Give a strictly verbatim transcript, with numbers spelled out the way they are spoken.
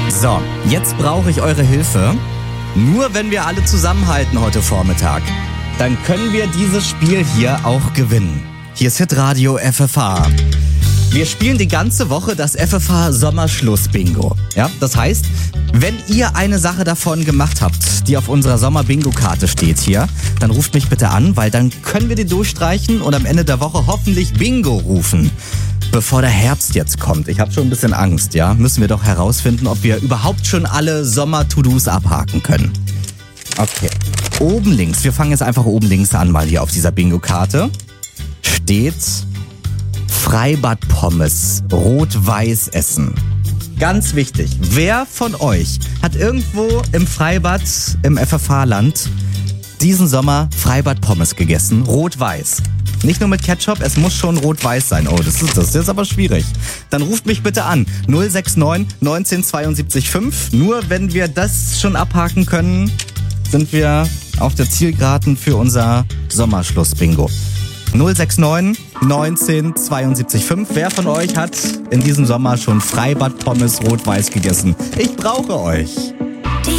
So, jetzt brauche ich eure Hilfe. Nur wenn wir alle zusammenhalten heute Vormittag, dann können wir dieses Spiel hier auch gewinnen. Hier ist Hitradio F F H. Wir spielen die ganze Woche das F F H Sommerschluss-Bingo. Ja, das heißt, wenn ihr eine Sache davon gemacht habt, die auf unserer Sommer-Bingo-Karte steht hier, dann ruft mich bitte an, weil dann können wir die durchstreichen und am Ende der Woche hoffentlich Bingo rufen. Bevor der Herbst jetzt kommt, ich habe schon ein bisschen Angst, ja, müssen wir doch herausfinden, ob wir überhaupt schon alle Sommer-To-Dos abhaken können. Okay, oben links, wir fangen jetzt einfach oben links an, mal hier auf dieser Bingo-Karte, steht Freibad-Pommes, rot-weiß essen. Ganz wichtig, wer von euch hat irgendwo im Freibad, im F F H-Land, diesen Sommer Freibad-Pommes gegessen, rot-weiß? Nicht nur mit Ketchup, es muss schon rot-weiß sein. Oh, das ist, das ist jetzt aber schwierig. Dann ruft mich bitte an. null sechs neun neunzehn zweiundsiebzig fünf. Nur wenn wir das schon abhaken können, sind wir auf der Zielgeraden für unser Sommerschluss-Bingo. null sechs neun neunzehn zweiundsiebzig fünf. Wer von euch hat in diesem Sommer schon Freibad-Pommes rot-weiß gegessen? Ich brauche euch.